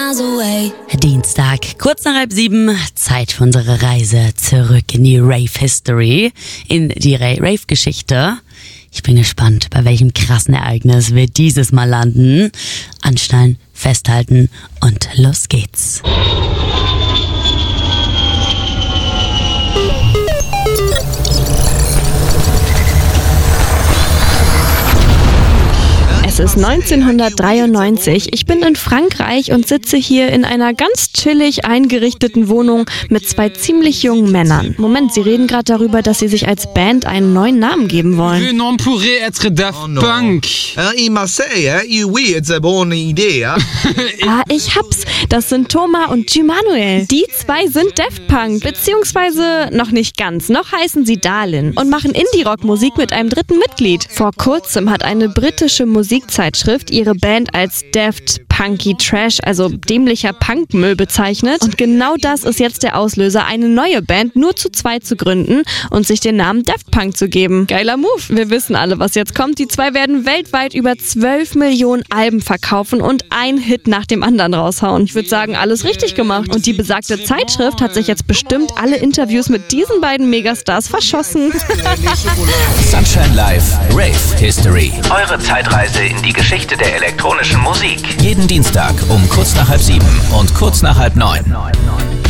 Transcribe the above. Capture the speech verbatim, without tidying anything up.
miles away. Dienstag, kurz nach halb sieben, Zeit für unsere Reise zurück in die Rave-History, in die Rave-Geschichte. Ich bin gespannt, bei welchem krassen Ereignis wir dieses Mal landen. Anschnallen, festhalten und los geht's. Es ist neunzehnhundertdreiundneunzig. Ich bin in Frankreich und sitze hier in einer ganz chillig eingerichteten Wohnung mit zwei ziemlich jungen Männern. Moment, sie reden gerade darüber, dass sie sich als Band einen neuen Namen geben wollen. Le nom pourrait être Daft Punk. Il Marseille, hein? Oui, it's a bonne idée, ja? Ah, ich hab's. Das sind Thomas und Jumanuel. Die zwei sind Daft Punk, beziehungsweise noch nicht ganz. Noch heißen sie Darlin und machen Indie-Rock-Musik mit einem dritten Mitglied. Vor kurzem hat eine britische Musikzeitschrift ihre Band als Daft Punky Trash, also dämlicher Punkmüll, bezeichnet. Und genau das ist jetzt der Auslöser, eine neue Band nur zu zweit zu gründen und sich den Namen Daft Punk zu geben. Geiler Move. Wir wissen alle, was jetzt kommt. Die zwei werden weltweit über zwölf Millionen Alben verkaufen und ein Hit nach dem anderen raushauen. Ich würde sagen, alles richtig gemacht. Und die besagte Zeitschrift hat sich jetzt bestimmt alle Interviews mit diesen beiden Megastars verschossen. Sunshine Live, Rave History. Eure Zeitreise in die Geschichte der elektronischen Musik. Jeden Dienstag um kurz nach halb sieben und kurz nach halb neun.